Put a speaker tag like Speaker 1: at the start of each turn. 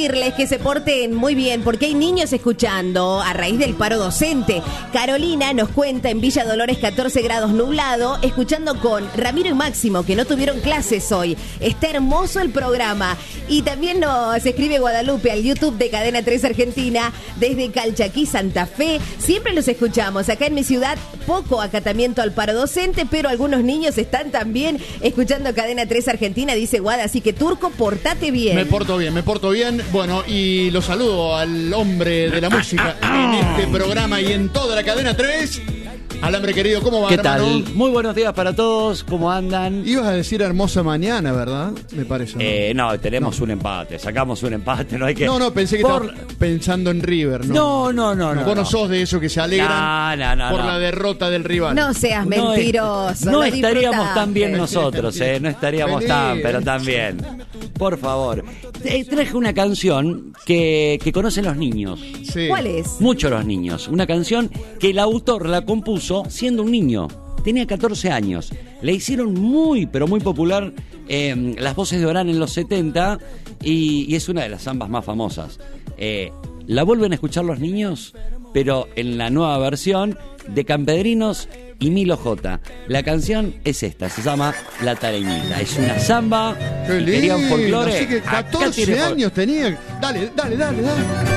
Speaker 1: pedirles que se porten muy bien porque hay niños escuchando a raíz del paro docente. Carolina nos cuenta en Villa Dolores 14 grados nublado, escuchando con Ramiro y Máximo, que no tuvieron clases hoy. Está hermoso el programa. Y también nos escribe Guadalupe al YouTube de Cadena 3 Argentina, desde Calchaquí, Santa Fe. Siempre los escuchamos. Acá en mi ciudad, poco acatamiento al paro docente, pero algunos niños están también escuchando Cadena 3 Argentina, dice Guada. Así que, Turco, portate bien.
Speaker 2: Me porto bien. Bueno, y lo saludo al hombre de la música en este programa y en toda la Cadena 3. Alambre querido, ¿cómo va,
Speaker 3: ¿Qué
Speaker 2: hermano?
Speaker 3: tal? Muy buenos días para todos, ¿cómo andan?
Speaker 2: Ibas a decir hermosa mañana, ¿verdad? Me parece.
Speaker 3: No, tenemos un empate, sacamos un empate, no hay que...
Speaker 2: No, pensé que estaba pensando en River, ¿no?
Speaker 3: No.
Speaker 2: Vos no sos de esos que se alegran por la derrota del rival.
Speaker 1: No seas mentiroso.
Speaker 3: No estaríamos tan bien nosotros, no estaríamos
Speaker 2: Vení.
Speaker 3: tan bien. Por favor. Traje una canción que conocen los niños.
Speaker 2: Sí.
Speaker 1: ¿Cuál es?
Speaker 3: Muchos los niños. Una canción que el autor la compuso siendo un niño. Tenía 14 años. Le hicieron muy, pero muy popular las voces de Orán en los 70 y es una de las zambas más famosas. La vuelven a escuchar los niños, pero en la nueva versión de Campedrinos y Milo J. La canción es esta, se llama La Tareñita. Es una zamba.
Speaker 2: Qué
Speaker 3: Y querían
Speaker 2: lindo.
Speaker 3: folclore.
Speaker 2: Así que
Speaker 3: Acá
Speaker 2: 14
Speaker 3: tiene
Speaker 2: años tenía. Dale.